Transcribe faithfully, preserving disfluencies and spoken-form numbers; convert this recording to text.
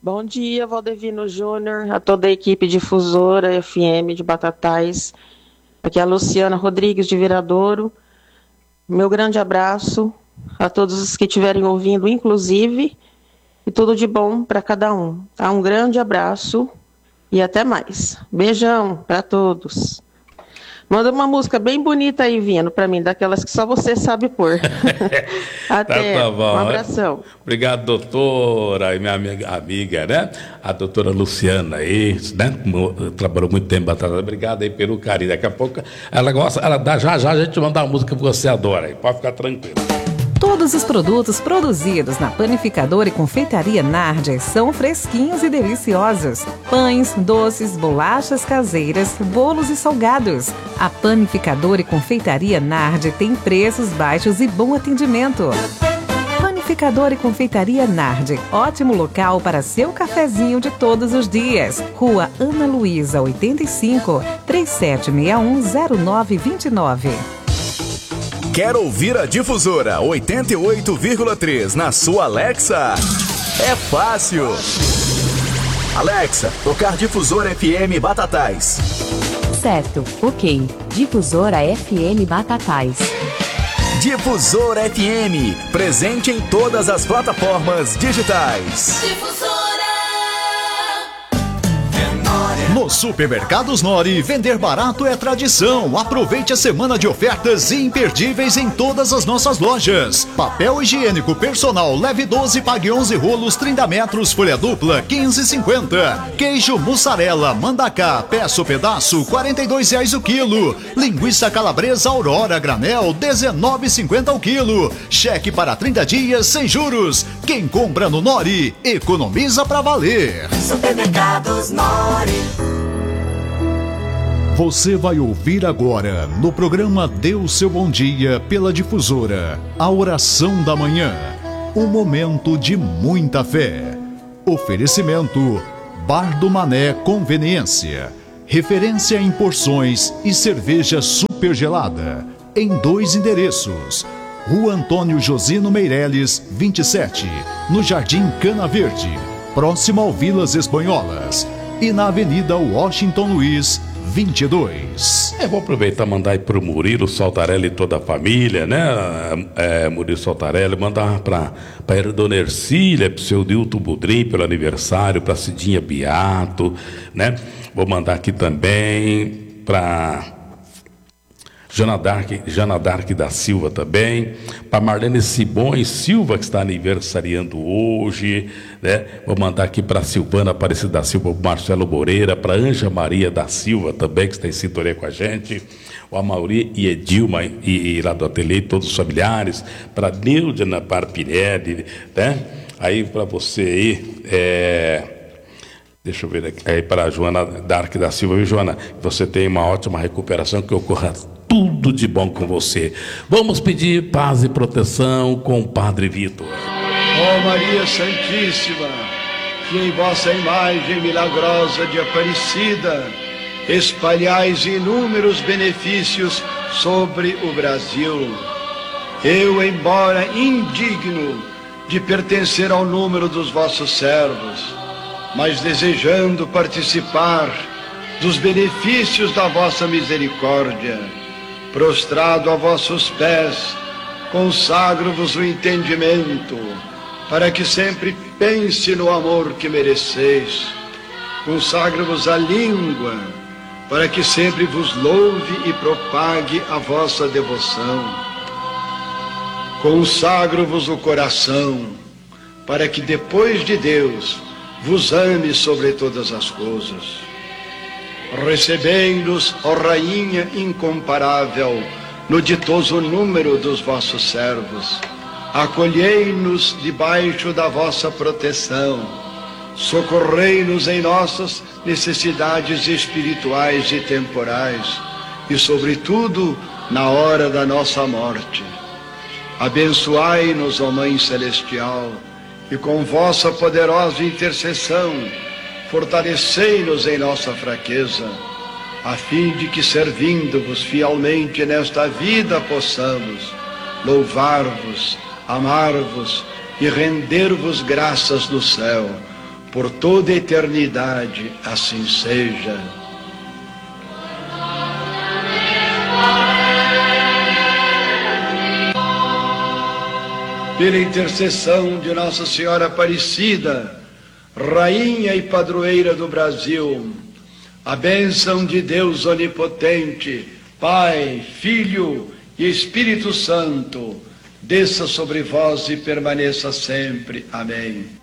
Bom dia, Valdevino Júnior, a toda a equipe difusora F M de Batatais. Aqui é a Luciana Rodrigues de Viradouro. Meu grande abraço a todos os que estiverem ouvindo, inclusive, e tudo de bom para cada um. Tá? Um grande abraço e até mais. Beijão para todos. Manda uma música bem bonita aí, Vino, para mim, daquelas que só você sabe pôr. Até, tá, tá bom. Um abração. Obrigado, doutora, e minha amiga, amiga, né? A doutora Luciana aí, né? Trabalhou muito tempo atrás. Obrigado aí pelo carinho. Daqui a pouco ela gosta, ela dá, já já a gente mandar uma música que você adora aí, pode ficar tranquilo. Todos os produtos produzidos na Panificadora e Confeitaria Nardi são fresquinhos e deliciosos. Pães, doces, bolachas caseiras, bolos e salgados. A Panificadora e Confeitaria Nardi tem preços baixos e bom atendimento. Panificadora e Confeitaria Nardi, ótimo local para seu cafezinho de todos os dias. Rua Ana Luísa, oitenta e cinco, trinta e sete sessenta e um, zero nove dois nove. Quer ouvir a Difusora oitenta e oito vírgula três na sua Alexa? É fácil. Alexa, tocar Difusora F M Batatais. Certo, ok. Difusora F M Batatais. Difusora F M, presente em todas as plataformas digitais. Difusora. No Supermercados Nori, vender barato é tradição. Aproveite a semana de ofertas imperdíveis em todas as nossas lojas. Papel higiênico personal leve doze, pague onze rolos, trinta metros, folha dupla, quinze e cinquenta. Queijo mussarela, mandacá, peça ou pedaço, quarenta e dois reais o quilo. Linguiça calabresa Aurora granel, dezenove e cinquenta o quilo. Cheque para trinta dias sem juros. Quem compra no Nori, economiza pra valer. Supermercados Nori. Você vai ouvir agora, no programa Dê o Seu Bom Dia, pela Difusora, a oração da manhã. Um momento de muita fé. Oferecimento, Bar do Mané Conveniência. Referência em porções e cerveja super gelada. Em dois endereços. Rua Antônio Josino Meireles, vinte e sete, no Jardim Cana Verde, próximo ao Vilas Espanholas. E na Avenida Washington Luiz, vinte e dois. É, vou aproveitar e mandar aí pro Murilo Saltarelli e toda a família, né? É, Murilo Saltarelli, mandar pra, pra Dona Ercília, pro seu Dilton Budrim, pelo aniversário, pra Cidinha Beato, né? Vou mandar aqui também pra Jana Dark, Jana Dark da Silva também, para Marlene Simões Silva, que está aniversariando hoje, né? Vou mandar aqui para Silvana Aparecida da Silva, para Marcelo Moreira, para Anja Maria da Silva também, que está em sintonia com a gente, o Amauri e Edilma, e, e lá do ateliê, todos os familiares, para Nilda Parpinelli, né? Aí para você aí, é... deixa eu ver aqui, aí para a Joana Dark da Silva, viu, Joana? Você tem uma ótima recuperação, que ocorra tudo de bom com você. Vamos pedir paz e proteção com o Padre Vitor. Ó Maria Santíssima, que em vossa imagem milagrosa de Aparecida espalhais inúmeros benefícios sobre o Brasil. Eu, embora indigno de pertencer ao número dos vossos servos, mas desejando participar dos benefícios da vossa misericórdia, prostrado a vossos pés, consagro-vos o entendimento, para que sempre pense no amor que mereceis. Consagro-vos a língua, para que sempre vos louve e propague a vossa devoção. Consagro-vos o coração, para que depois de Deus vos ame sobre todas as coisas. Recebei-nos, ó Rainha incomparável, no ditoso número dos vossos servos. Acolhei-nos debaixo da vossa proteção. Socorrei-nos em nossas necessidades espirituais e temporais, e sobretudo na hora da nossa morte. Abençoai-nos, ó Mãe Celestial, e com vossa poderosa intercessão fortalecei-nos em nossa fraqueza, a fim de que, servindo-vos fielmente nesta vida, possamos louvar-vos, amar-vos e render-vos graças do céu, por toda a eternidade, assim seja. Pela intercessão de Nossa Senhora Aparecida, Rainha e Padroeira do Brasil, a bênção de Deus Onipotente, Pai, Filho e Espírito Santo, desça sobre vós e permaneça sempre. Amém.